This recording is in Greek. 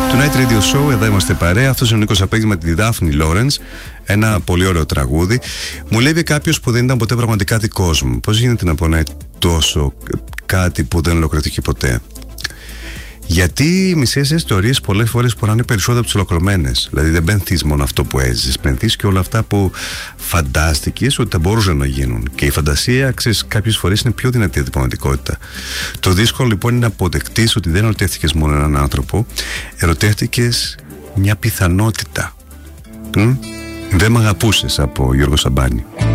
Night Radio Show, εδώ είμαστε παρέα. Αυτός είναι ο Νίκος Απέγγι με τη Δάφνη Λόρενς. Ένα πολύ ωραίο τραγούδι. Μου λέει κάποιος που δεν ήταν ποτέ πραγματικά δικός μου. Πώς γίνεται να πονάει τόσο κάτι που δεν ολοκληρωθήκε ποτέ? Γιατί οι μισές ιστορίες πολλές φορές πονάνε περισσότερο από τις ολοκληρωμένες. Δηλαδή δεν πενθείς μόνο αυτό που έζησες, πενθείς και όλα αυτά που φαντάστηκες ότι θα μπορούσαν να γίνουν. Και η φαντασία, ξέρεις, κάποιες φορές είναι πιο δυνατή από την πραγματικότητα. Το δύσκολο λοιπόν είναι να αποδεχτείς ότι δεν ερωτεύτηκες μόνο έναν άνθρωπο, ερωτεύτηκες μια πιθανότητα. Δεν μ' αγαπούσες, από Γιώργο Σαμπάνη.